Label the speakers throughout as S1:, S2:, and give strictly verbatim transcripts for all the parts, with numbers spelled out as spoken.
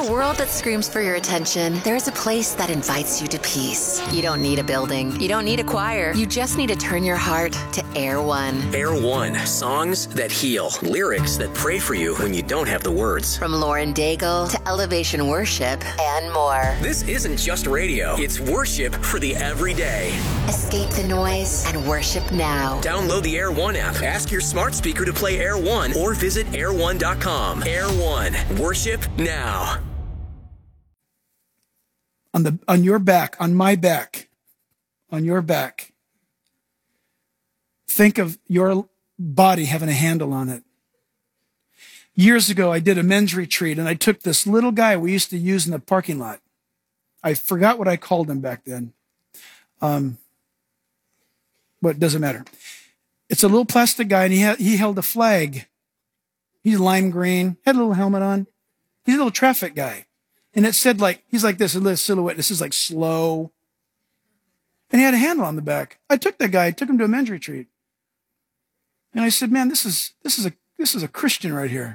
S1: a world that screams for your attention, there's a place that invites you to peace. You don't need a building. You don't need a choir. You just need to turn your heart to Air One.
S2: Air One. Songs that heal. Lyrics that pray for you when you don't have the words.
S1: From Lauren Daigle to Elevation Worship and more.
S2: This isn't just radio. It's worship for the everyday.
S1: Escape the noise and worship now.
S2: Download the Air One app. Ask your smart speaker to play Air One or visit air one dot com. Air One. Worship now.
S3: On the on your back, on my back, on your back. Think of your body having a handle on it. Years ago, I did a men's retreat, and I took this little guy we used to use in the parking lot. I forgot what I called him back then. Um, but it doesn't matter. It's a little plastic guy, and he had, he held a flag. He's lime green, had a little helmet on. He's a little traffic guy. And it said like, he's like this, a little silhouette. This is like slow. And he had a handle on the back. I took that guy, I took him to a men's retreat. And I said, man, this is, this is a, this is a Christian right here.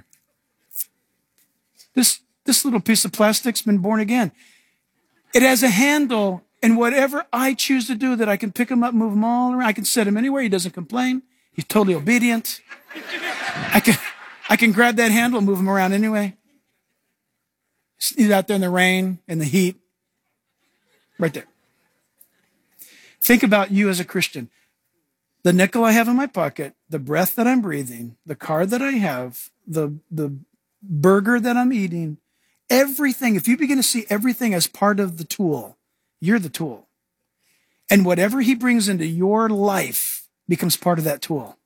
S3: This, this little piece of plastic's been born again. It has a handle, and whatever I choose to do, that I can pick him up, move him all around. I can set him anywhere. He doesn't complain. He's totally obedient. I can, I can grab that handle and move him around anyway. He's out there in the rain, in the heat. Right there. Think about you as a Christian. The nickel I have in my pocket, the breath that I'm breathing, the car that I have, the, the burger that I'm eating, everything. If you begin to see everything as part of the tool, you're the tool. And whatever he brings into your life becomes part of that tool.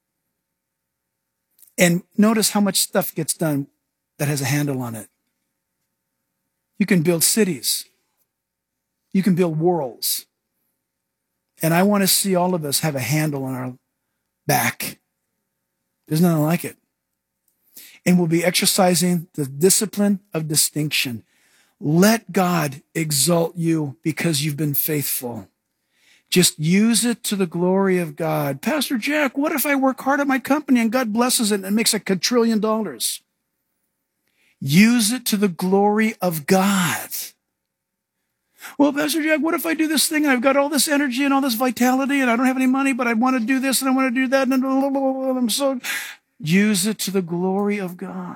S3: And notice how much stuff gets done that has a handle on it. You can build cities. You can build worlds. And I want to see all of us have a handle on our back. There's nothing like it. And we'll be exercising the discipline of distinction. Let God exalt you because you've been faithful. Just use it to the glory of God. Pastor Jack, what if I work hard at my company and God blesses it and it makes a quadrillion dollars? Use it to the glory of God. Well, Pastor Jack, what if I do this thing and I've got all this energy and all this vitality and I don't have any money, but I want to do this and I want to do that and I'm so... Use it to the glory of God.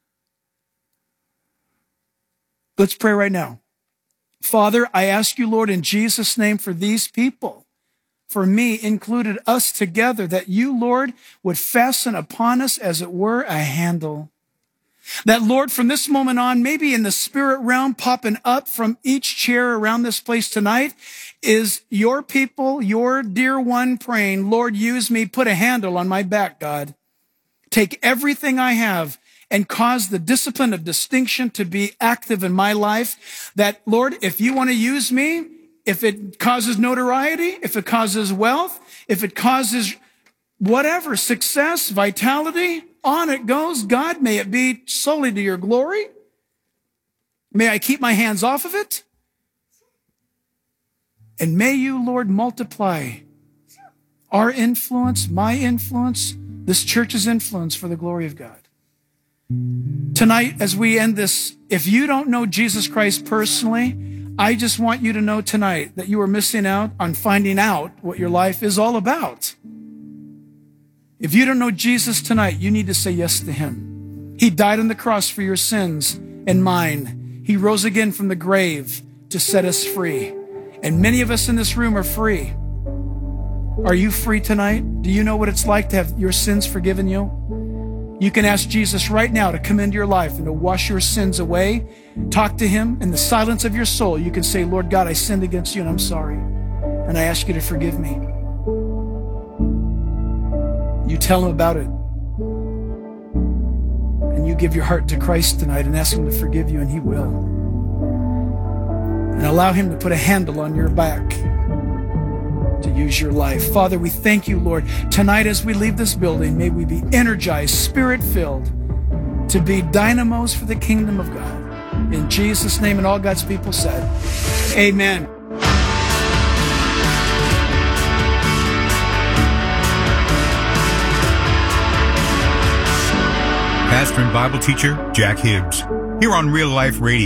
S3: Let's pray right now. Father, I ask you, Lord, in Jesus' name for these people, for me included, us together, that you, Lord, would fasten upon us, as it were, a handle. That, Lord, from this moment on, maybe in the spirit realm, popping up from each chair around this place tonight, is your people, your dear one praying, Lord, use me, put a handle on my back, God. Take everything I have and cause the discipline of distinction to be active in my life. That, Lord, if you want to use me, if it causes notoriety, if it causes wealth, if it causes whatever, success, vitality, on it goes. God, may it be solely to your glory. May I keep my hands off of it. And may you, Lord, multiply our influence, my influence, this church's influence for the glory of God. Tonight, as we end this, if you don't know Jesus Christ personally, I just want you to know tonight that you are missing out on finding out what your life is all about. If you don't know Jesus tonight, you need to say yes to him. He died on the cross for your sins and mine. He rose again from the grave to set us free. And many of us in this room are free. Are you free tonight? Do you know what it's like to have your sins forgiven you? You can ask Jesus right now to come into your life and to wash your sins away. Talk to him in the silence of your soul. You can say, Lord God, I sinned against you and I'm sorry. And I ask you to forgive me. You tell him about it. And you give your heart to Christ tonight and ask him to forgive you, and he will. And allow him to put a handle on your back to use your life. Father, we thank you, Lord. Tonight as we leave this building, may we be energized, spirit-filled, to be dynamos for the kingdom of God. In Jesus' name, and all God's people said, amen.
S4: Pastor and Bible teacher Jack Hibbs, here on Real Life Radio.